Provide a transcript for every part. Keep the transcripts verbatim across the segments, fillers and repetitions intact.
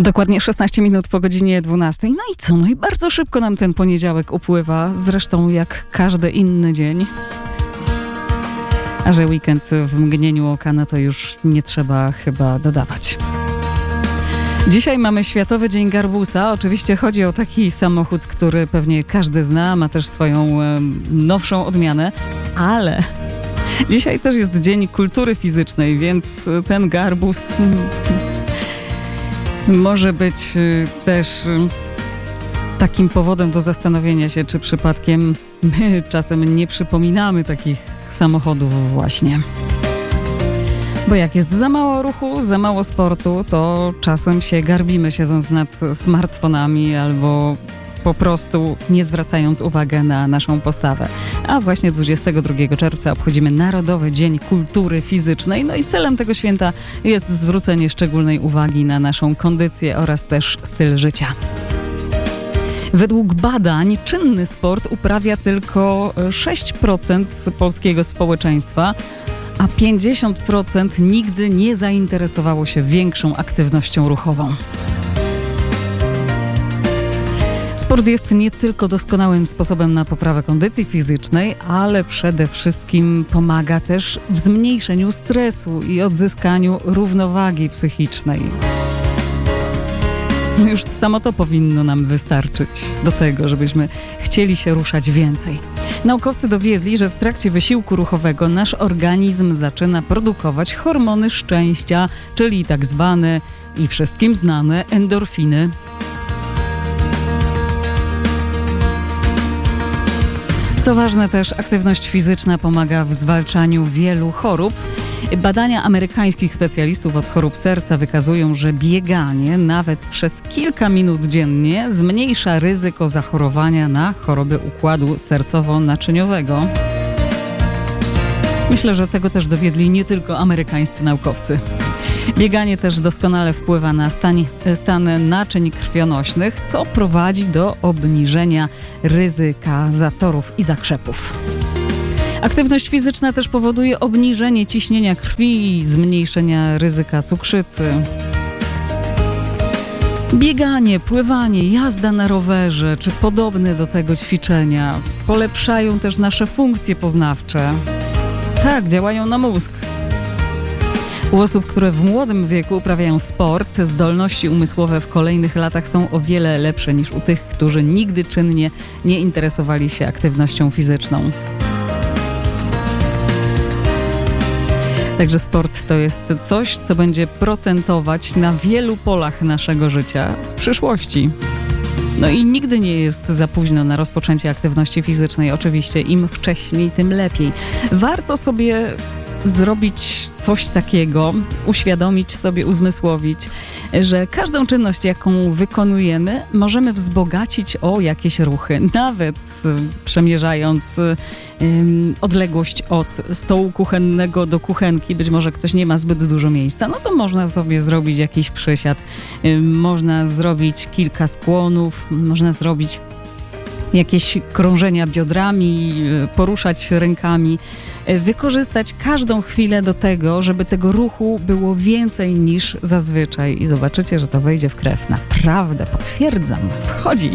Dokładnie szesnaście minut po godzinie dwunastej. No i co? No i bardzo szybko nam ten poniedziałek upływa. Zresztą jak każdy inny dzień. A że weekend w mgnieniu oka, no to już nie trzeba chyba dodawać. Dzisiaj mamy Światowy Dzień Garbusa. Oczywiście chodzi o taki samochód, który pewnie każdy zna, ma też swoją e, nowszą odmianę, ale dzisiaj też jest Dzień Kultury Fizycznej, więc ten garbus może być też takim powodem do zastanowienia się, czy przypadkiem my czasem nie przypominamy takich samochodów właśnie. Bo jak jest za mało ruchu, za mało sportu, to czasem się garbimy, siedząc nad smartfonami albo po prostu nie zwracając uwagi na naszą postawę. A właśnie dwudziestego drugiego czerwca obchodzimy Narodowy Dzień Kultury Fizycznej. No i celem tego święta jest zwrócenie szczególnej uwagi na naszą kondycję oraz też styl życia. Według badań czynny sport uprawia tylko sześć procent polskiego społeczeństwa, a pięćdziesiąt procent nigdy nie zainteresowało się większą aktywnością ruchową. Sport jest nie tylko doskonałym sposobem na poprawę kondycji fizycznej, ale przede wszystkim pomaga też w zmniejszeniu stresu i odzyskaniu równowagi psychicznej. Już samo to powinno nam wystarczyć do tego, żebyśmy chcieli się ruszać więcej. Naukowcy dowiedli, że w trakcie wysiłku ruchowego nasz organizm zaczyna produkować hormony szczęścia, czyli tak zwane i wszystkim znane endorfiny. Co ważne też, aktywność fizyczna pomaga w zwalczaniu wielu chorób. Badania amerykańskich specjalistów od chorób serca wykazują, że bieganie nawet przez kilka minut dziennie zmniejsza ryzyko zachorowania na choroby układu sercowo-naczyniowego. Myślę, że tego też dowiedli nie tylko amerykańscy naukowcy. Bieganie też doskonale wpływa na stan, stan naczyń krwionośnych, co prowadzi do obniżenia ryzyka zatorów i zakrzepów. Aktywność fizyczna też powoduje obniżenie ciśnienia krwi i zmniejszenia ryzyka cukrzycy. Bieganie, pływanie, jazda na rowerze czy podobne do tego ćwiczenia polepszają też nasze funkcje poznawcze. Tak, działają na mózg. U osób, które w młodym wieku uprawiają sport, zdolności umysłowe w kolejnych latach są o wiele lepsze niż u tych, którzy nigdy czynnie nie interesowali się aktywnością fizyczną. Także sport to jest coś, co będzie procentować na wielu polach naszego życia w przyszłości. No i nigdy nie jest za późno na rozpoczęcie aktywności fizycznej. Oczywiście im wcześniej, tym lepiej. Warto sobie zrobić coś takiego, uświadomić sobie, uzmysłowić, że każdą czynność, jaką wykonujemy, możemy wzbogacić o jakieś ruchy. Nawet przemierzając um, odległość od stołu kuchennego do kuchenki, być może ktoś nie ma zbyt dużo miejsca, no to można sobie zrobić jakiś przysiad, um, można zrobić kilka skłonów, można zrobić jakieś krążenia biodrami, poruszać rękami, wykorzystać każdą chwilę do tego, żeby tego ruchu było więcej niż zazwyczaj. I zobaczycie, że to wejdzie w krew. Naprawdę, potwierdzam, wchodzi.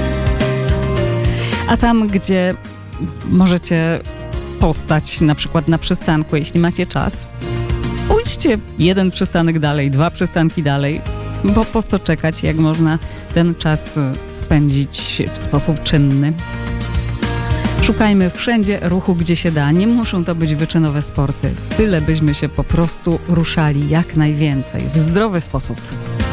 A tam, gdzie możecie postać, na przykład na przystanku, jeśli macie czas, pójdźcie jeden przystanek dalej, dwa przystanki dalej, bo po co czekać, jak można ten czas spędzić w sposób czynny. Szukajmy wszędzie ruchu, gdzie się da. Nie muszą to być wyczynowe sporty. Tyle byśmy się po prostu ruszali jak najwięcej, w zdrowy sposób.